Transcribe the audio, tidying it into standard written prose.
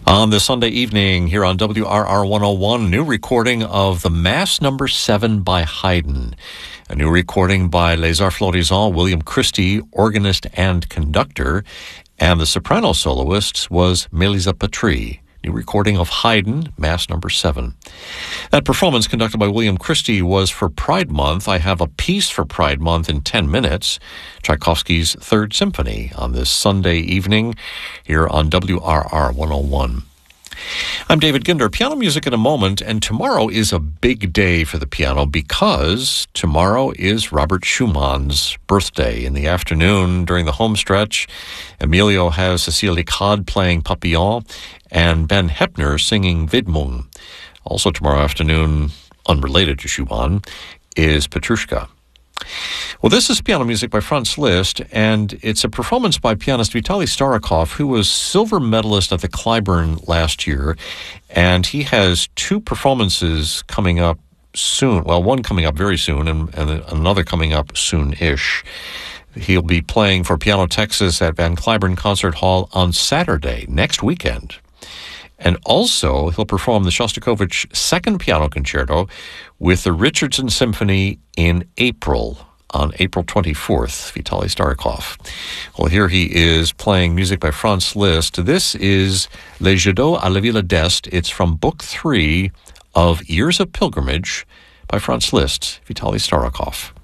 On this Sunday evening here on WRR 101, new recording of the Mass No. 7 by Haydn. A new recording by Lézard Florisant, William Christie, organist and conductor, and the soprano soloist was Melissa Patry. New recording of Haydn, Mass No. 7. That performance, conducted by William Christie, was for Pride Month. I have a piece for Pride Month in 10 minutes, Tchaikovsky's Third Symphony, on this Sunday evening here on WRR 101. I'm David Ginder. Piano music in a moment, and tomorrow is a big day for the piano because tomorrow is Robert Schumann's birthday. In the afternoon, during the home stretch, Emilio has Cécile Lecade playing Papillon and Ben Heppner singing Widmung. Also tomorrow afternoon, unrelated to Schumann, is Petrushka. Well, this is piano music by Franz Liszt, and it's a performance by pianist Vitaly Starokhov, who was silver medalist at the Clyburn last year, and he has two performances coming up soon. Well, one coming up very soon, and another coming up soon-ish. He'll be playing for Piano Texas at Van Cliburn Concert Hall on Saturday, next weekend. And also, he'll perform the Shostakovich Second Piano Concerto with the Richardson Symphony in April, on April 24th, Vitaly Starokhov. Well, here he is playing music by Franz Liszt. This is Les Jeux à la Ville d'Est. It's from Book 3 of Years of Pilgrimage by Franz Liszt, Vitaly Starokhov.